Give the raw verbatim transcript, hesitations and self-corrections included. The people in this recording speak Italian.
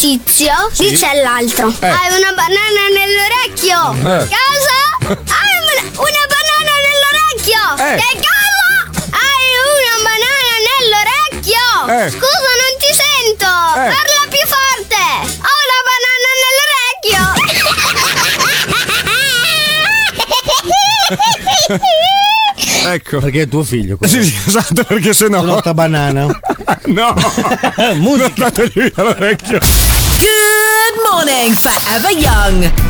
tizio sì? dice all'altro: eh. hai una banana nell'orecchio? Eh. Cosa? Hai una, una banana nell'orecchio? Eh. Che cosa? Hai una banana nell'orecchio? Eh. Scusa, non ti sento. Eh. Parla più forte. Ho una banana nell'orecchio. Ecco. Perché è tuo figlio. Sì, sì, esatto, perché se no. Notta banana. No. Musica. Non dategli all'orecchio. Good morning, Forever Young.